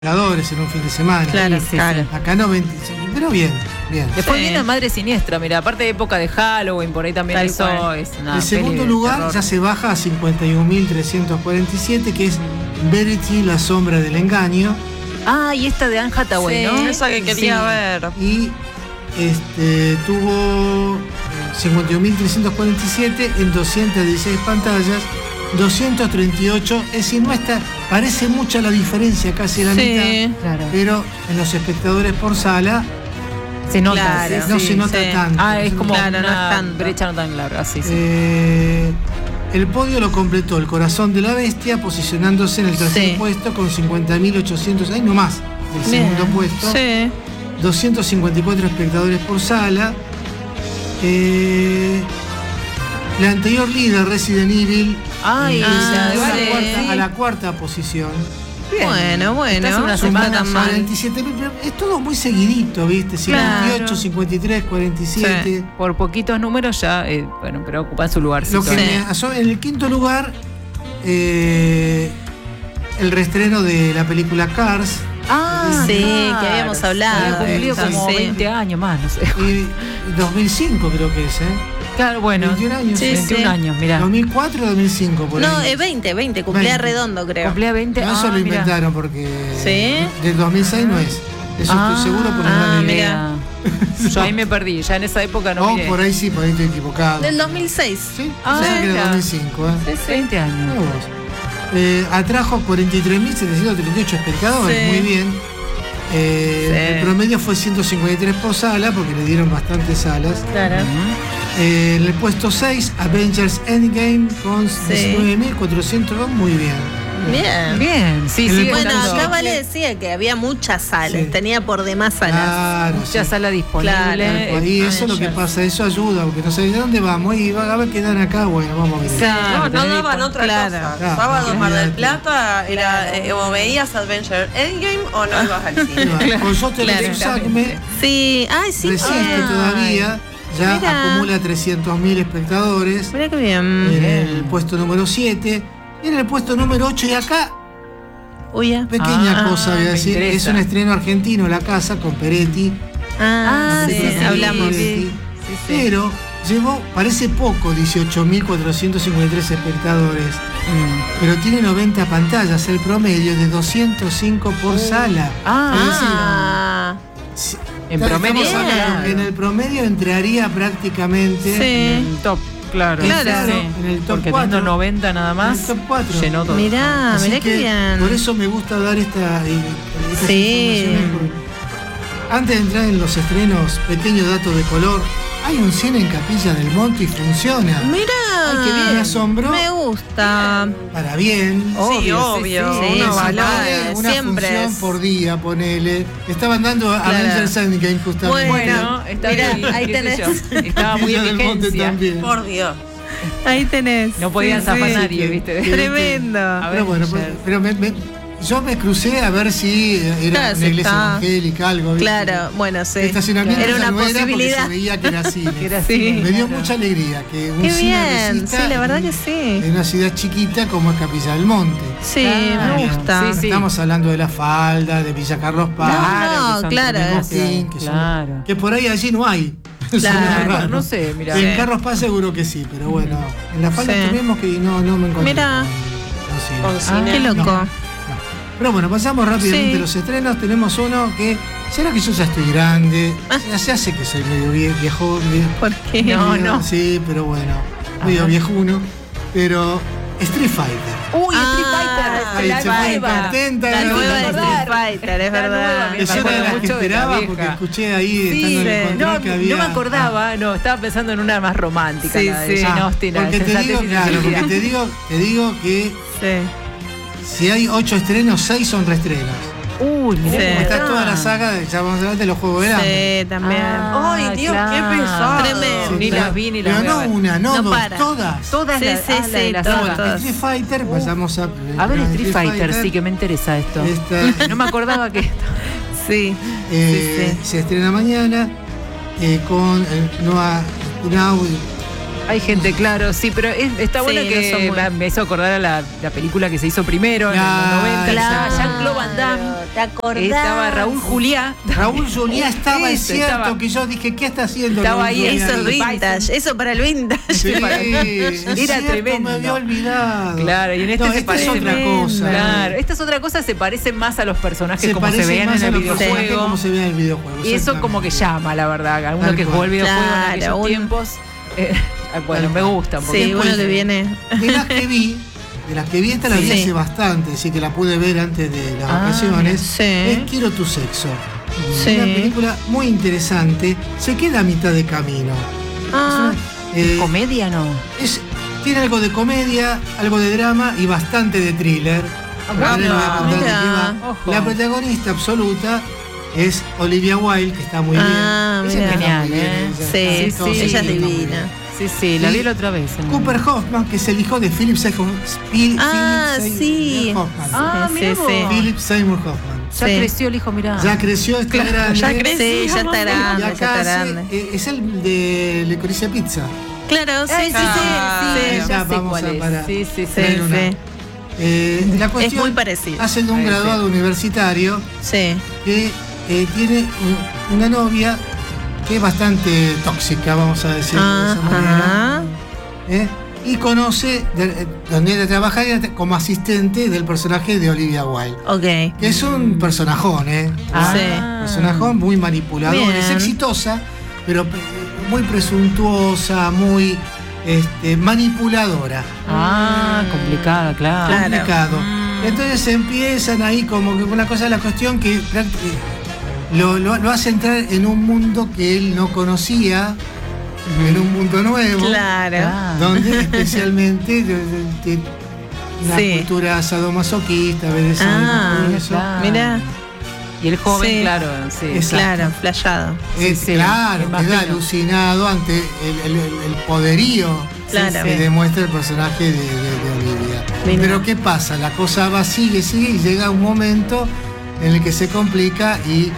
en un fin de semana. Claro, Sí, claro. Acá no 20, pero bien. Después Sí. viene Madre Siniestra, mira, aparte de época de Halloween, por ahí también Tal eso cual. es una El segundo peli de lugar terror. ya se baja a 51.347, que es Verity, la sombra del engaño. Ah, y esta de Anne Hathaway, Sí. ¿no? Esa que quería ver. Y tuvo 51.347 en 216 pantallas, 238, es decir, no está, parece mucha la diferencia, casi la mitad, Claro. pero en los espectadores por sala Se nota. Claro. no Sí, se nota sí. tanto. Ah, es como Claro, no una es tanto. brecha no tan larga, sí, sí. El podio lo completó El Corazón de la Bestia, posicionándose en el tercer Sí. puesto con 50.800, ahí nomás, el Bien. segundo puesto. Sí. 254 espectadores por sala. La anterior líder, Resident Evil, Ay, descendió vale. a la cuarta posición. Bien. Bueno. Estás una no semana está tan ya. mal. 47.000, pero es todo muy seguidito, ¿viste? 58, Claro. 53, 47. Sí. Por poquitos números ya, bueno, pero ocupan su lugarcito. Lo que Sí. me asombra, en el quinto lugar, el reestreno de la película Cars. Ah, Sí, claro. que habíamos hablado Había cumplido de eso, como sí. 20 años más, no sé. Y 2005 creo que es, ¿eh? Claro, bueno. 21 años. Sí, 21 años, mirá. 2004 o 2005, por No, ahí. 20, cumplía 20. redondo, creo. Cumplía 20. No, eso lo mirá. inventaron porque ¿Sí? del 2006 no es. Eso estoy seguro por la mira. Yo ahí me perdí, ya en esa época no No, miré. por ahí sí, por ahí estoy equivocado. Del 2006. Sí, Ah, pensaba que era mira. 2005, ¿eh? Sí, sí. 20 Mirá años. vos. Atrajo 43.738 espectadores, Sí. muy bien. El promedio fue 153 por sala, porque le dieron bastantes salas. Claro. En el puesto 6, Avengers Endgame con Sí. 19.402, muy bien. Bien. Bien, sí, En el sí. Bueno, estando- acá Vale decía que había muchas salas, Sí. tenía por demás salas. Claro, Mucha sí. sala disponible. Claro. Y eso es lo que pasa, eso ayuda, porque no sabes de dónde vamos y va a ver que dan acá, bueno, vamos a ver. Claro, No tenés daban dispon- otra Claro. cosa. Claro. Sábado Mar del Claro. Plata era o veías Adventure Endgame o no ibas al cine. Con Sotel Claro. Usacme Sí, ay, sí. resiste todavía, ya Mira. acumula 300.000 espectadores. Mira qué bien. En el puesto número 7. Y en el puesto número 8, y acá, Uy, ya. pequeña cosa voy a me decir, interesa. es un estreno argentino, La Casa, con Peretti. Ah, sí, película hablamos. de Peretti. Sí, sí. Pero llevó, parece poco, 18.453 espectadores. Pero tiene 90 pantallas, el promedio de 205 por sala. Ah, Sí, En estamos promedio. hablando que en el promedio entraría prácticamente sí. Top, claro. Claro. Sí. en el top Porque 4. teniendo 90 nada en más, el top 4. llenó todo. Mirá, Así mirá que qué bien. por eso me gusta dar estas Sí. informaciones, porque antes de entrar en los estrenos, pequeño dato de color, hay un cine en Capilla del Monte y funciona. Mirá. Ay, qué bien. Me asombró. Me gusta. Para bien. Sí, obvio. sí, Uno sí, valora. Una siempre función es. por día, ponele. Estaban dando Avengers Endgame justamente. Bueno, está Mirá, bien, ahí qué sé tenés. yo. Estaba muy Capilla en del Monte vigencia. también. Por Dios. Ahí tenés. No podían Sí, zafar sí. nadie, ¿viste? Tremendo. Pero bueno, pero yo me crucé a ver si era Claro, una si iglesia está. evangélica, algo. ¿viste? Claro, bueno, sí. El estacionamiento Era ya una no era porque posibilidad. se veía que era cine. Que era Sí. cine, Me dio claro. mucha alegría que un Qué cine bien, resista sí, la verdad que sí. en una ciudad chiquita como es Capilla del Monte. Sí, Claro. me gusta. Sí, sí. Estamos hablando de La Falda, de Villa Carlos Paz, No, que son claro, tremendas Cosquín, ciudades. que son- Claro. que por ahí allí no hay. Claro. Suena raro. No sé, mira. En Carlos Paz seguro que sí, pero bueno, en La Falda Sí. tuvimos que no me encontré. Mirá. con cine. Con cine. Qué loco. Pero bueno, pasamos rápidamente Sí. los estrenos. Tenemos uno que, ¿será que yo ya estoy grande? Ya se hace que soy medio viejo. ¿Por qué? No, medio- no. Sí, pero bueno, medio Ajá. viejuno. Pero Street Fighter. Uy, Ah, Street Fighter. Ahí La se fue nueva. contenta, La ¿no? nueva de La Street Fighter, es La verdad. nueva, Es me una de acuerdo las que mucho de la esperaba vieja. porque escuché ahí Sí, estando en el control no, que había. no me acordaba, no, estaba pensando en una más romántica, Sí, la de sí. Jane Austen, la de porque te Sensatez digo, y claro, Sensibilidad. porque te digo que Sí. si hay 8 estrenos, 6 son reestrenos. Uy, mirá Sí. cómo Está está. toda la saga de, ya vamos a hablar de los Juegos del Hambre. Sí, también. Ay, Dios, qué pesado. Tremendo. Ni pero- las vi ni las Pero voy a no ver. una, no, No dos, para. todas. Todas Sí, las, sí, la de sí, la todas, saga. todas. Street Fighter, pasamos a. A ver, Street Fighter, sí que me interesa esto. No me acordaba que Sí. Se estrena mañana con Noah Hay gente, claro, sí, pero está Sí, bueno no que son muy- me hizo acordar a la película que se hizo primero en los 90. Claro. Jean-Claude Van Damme. ¿Te acordás? Estaba Raúl Juliá. Raúl Juliá estaba, es Eso, cierto, estaba. que yo dije, ¿qué está haciendo Estaba Raúl ahí, Juliá? Eso es Bison. vintage, eso para el vintage. Sí, es es Era cierto, tremendo. me había olvidado. Claro, y en este No, se esta parece es otra tremendo. cosa. Claro, esta es otra cosa, se parece más a los personajes Se como se parece veían más en a el los personajes videojuego. como se ve en el videojuego. Y eso como que exactamente. llama, la verdad. A uno Tal que cual. jugó el videojuego en Claro, aquellos uno- tiempos. Bueno, me gusta. Porque Sí, después- uno que viene. De las que vi, esta la Sí. vi hace bastante, así que la pude ver antes de las Ah, vacaciones. sí. Es Quiero tu sexo. Sí. Una película muy interesante. Se queda a mitad de camino. Ah, ¿Comedia no? Tiene algo de comedia, algo de drama y bastante de thriller. Ahora les voy a contar de qué mirá. va. Ojo. La protagonista absoluta es Olivia Wilde, que está muy bien. Ah, Ella mirá. está Genial, muy bien, ¿eh? ella sí, está muy ella es bien, está muy divina. bien. Sí, la Y vi la otra vez. Cooper Hoffman, que es el hijo de Philip Seymour Ah, sí. Hoffman. Ah, Sí, mirá sí, vos. sí. Philip Seymour Hoffman. Ya Sí. creció el hijo, mirá. Ya creció, está grande. Ya creció. Sí, ya está Y grande, ya acá está hace- grande. es el de Licorice Pizza. Claro, sí, sí, Ah, sí. ya Ya sé vamos cuál a es. parar. Sí, sí, sí. Traer una. Sí. La Es cuestión muy parecido. hace de un Ahí, graduado universitario Sí. que tiene una novia que es bastante tóxica, vamos a decirlo de esa manera. Ajá. Y conoce, donde ella trabaja como asistente del personaje de Olivia Wilde. Ok. Que es un personajón, Ah. Un personajón muy manipulador. Bien. Es exitosa, pero muy presuntuosa, muy manipuladora. Ah, complicada, claro. Claro. Complicado. Mm. Entonces empiezan ahí como que una cosa de la cuestión que lo hace entrar en un mundo que él no conocía, en un mundo nuevo. Claro. Ah. Donde especialmente una Sí. cultura sadomasoquista, BDSM, Ah, todo eso. claro. Mirá. Y el joven, Sí. claro, sí. Exacto. Claro, flayado. Sí, sí, Claro, me queda imagino. alucinado ante el poderío Claro. que demuestra el personaje de Olivia. Mirá. Pero ¿qué pasa? La cosa va, sigue y llega un momento en el que se complica y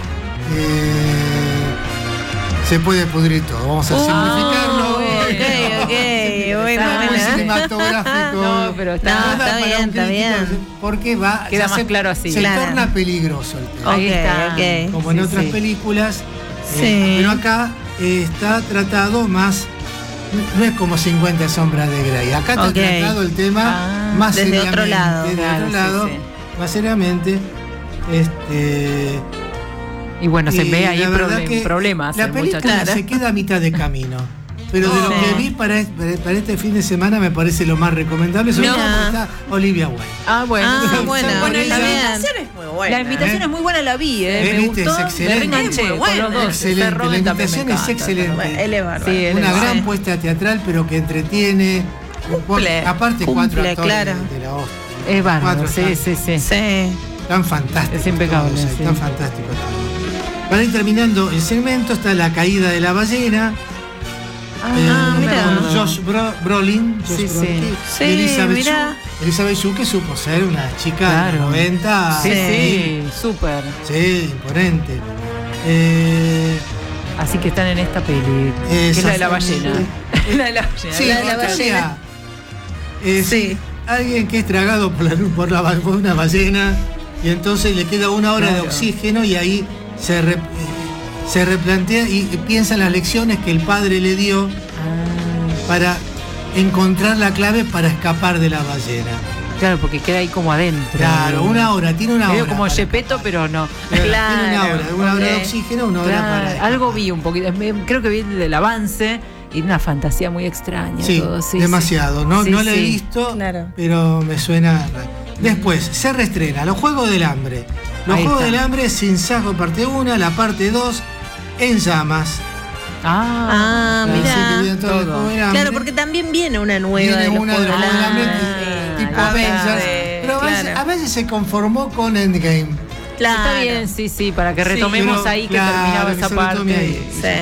se puede pudrir todo. Vamos a simplificarlo. Ok, bueno, Está Muy bueno. cinematográfico. No, pero está- No, Nada está para bien, un está crítico, bien. porque va, Queda ya más se, claro así. se Claro. torna peligroso el tema. Ahí está. Ok. Como en Sí, otras sí. películas. Sí. Pero acá está tratado más, no es como 50 sombras de Grey. Acá está Ok. tratado el tema Ah, más desde seriamente. otro lado. Desde Claro, otro sí, lado, sí. más seriamente. Y bueno, se Y ve ahí la verdad que problemas. La el película muchacho. se queda a mitad de camino. Pero de lo Sí. que vi para este fin de semana me parece lo más recomendable, sobre todo Mira. porque está Olivia Wilde. Ah, bueno. Ah, entonces- bueno, Bueno, está la bien. invitación es muy buena. La invitación ¿Eh? es muy buena, la vi, me ¿Viste? gustó, Es excelente. me reenganché Es muy con buena, los dos. excelente, Ese Robin la también me invitación es encanta. excelente. Bueno, él es bárbaro. Sí, él Una es- gran Sí. puesta teatral, pero que entretiene. Cumple. Aparte, Cumple, cuatro actores claro. de la hostia. Es bárbaro, Cuatro sí, están- sí, sí. Sí. Tan fantástico. Es impecable, sí. Tan fantástico todo. Para ir terminando el segmento, está La caída de la ballena. mira. Con Josh Brolin. Sí, sí. Sí, y Elizabeth mira. Shue. Elizabeth Shue, que supo ser una chica de Claro. los 90. Sí, Sí. sí, súper. Sí, imponente. Así que están en esta peli, que es la de la ballena. Exactamente. La de la ballena. Sí, La de la o sea, ballena. sí, alguien que es tragado por una ballena y entonces le queda una hora de Claro. oxígeno y ahí se replantea y piensa en las lecciones que el padre le dio para encontrar la clave para escapar de la ballena. Claro, porque queda ahí como adentro. Claro, una hora, tiene una Medio hora. como para Gepetto, escapar. pero no. Tiene Claro, una hora de ok. oxígeno, una hora Claro, para escapar. algo vi un poquito. Creo que vi del avance y una fantasía muy extraña. Sí, todo, sí, demasiado. No, Sí, no la he sí. visto, Claro. pero me suena. Después, se reestrena Los Juegos del Hambre. Los Ahí Juegos está. del Hambre sin sajo, parte 1, la parte 2, En llamas. Ah, Así que mira. viene todo el todo. Juego del Hambre. Claro, porque también viene una nueva Viene de los una de los Juegos Juegos del Hambre, Hambre. tipo Ah, Avengers. verde, Pero claro. a veces se conformó con Endgame. Claro. Está bien, sí, sí, para que retomemos pero, ahí que claro, terminaba que esa se parte. retome ahí. y Sí. ya está.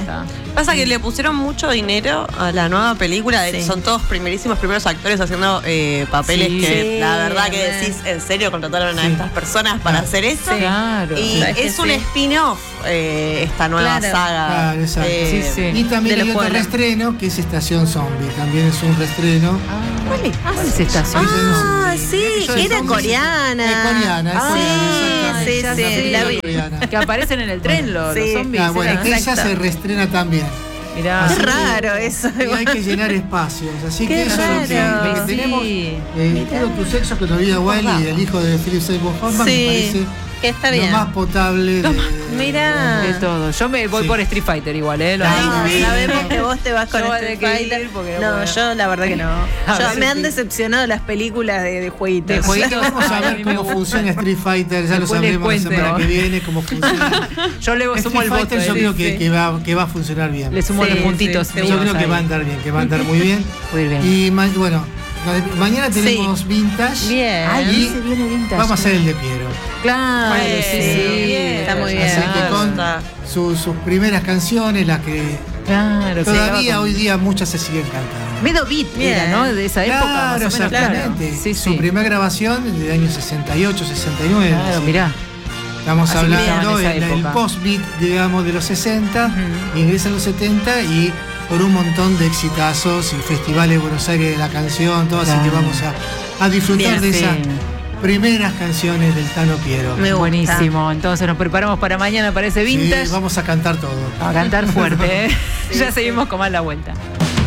Pasa que le pusieron mucho dinero a la nueva película. Sí. Son todos primeros actores haciendo papeles Sí. que la verdad que Sí. decís, ¿en serio contrataron a Sí. estas personas para hacer eso? Claro. Y Sabes que es un sí. spin-off esta nueva Claro. saga. Claro, exacto. Sí, sí. Y también De hay los otro juegos. reestreno que es Estación Zombie. También es un reestreno. ¿Cuál es estación? Ah, sí, Eso es era zombie. coreana. Es coreana, es Ah, coreana, sí, exactamente. sí, la vi. Coreana. Que aparecen en el tren los Sí. zombies. Ah, bueno, Exacto. esa se reestrena también. Mirá. Así Qué que- raro eso. Y hay que llenar espacios. Así Qué que eso es raro. lo que tenemos. Sí. Quiero tu sexo con Olivia Wilde y el hijo de Philip Seymour Hoffman, Sí, me parece que está lo bien. más potable. Mirá. De todo. Yo me voy Sí. por Street Fighter igual, ¿eh? Ah, sí. sabemos que vos te vas con Yo voy a Street tener que Fighter. ir porque no No, puedo. yo la verdad que no. A Yo, ver, me han sí. decepcionado las películas de jueguitos. De jueguitos. Vamos a Ay, a ver mí me cómo gusta. funciona Street Fighter, ya lo Después les sabremos la cuento. semana que viene, cómo funciona. Yo le sumo Street el voto. Fighter yo creo sí. que va a funcionar bien. Le sumo Sí, los puntitos. sí, Yo seguro. creo que va a andar bien, que va a andar muy bien. Muy bien. Y bueno, mañana tenemos Vintage. Bien. Y se viene vintage. vamos a hacer el de Piero. Claro, Bien, sí, sí. bien. Está muy bien. Así que con Está. sus primeras canciones, las que Claro, todavía con- hoy día muchas se siguen cantando. Medio beat Bien. era, ¿no? De esa época, Claro, más o menos. exactamente. Claro. Sí, Su sí. primera grabación del año 68, 69. Claro, sí. mirá. Estamos Así hablando que en esa del época. post-beat, digamos, de los 60, Ujú. ingresa en los 70 y por un montón de exitazos y festivales de Buenos Aires de la canción, todo, así Claro. que vamos a disfrutar Bien, de sí. esas primeras canciones del Tano Piero. Me gusta. Buenísimo. Entonces nos preparamos para mañana para ese Sí, vintage. vamos a cantar todo. A cantar fuerte, ¿eh? Ya seguimos con más la vuelta.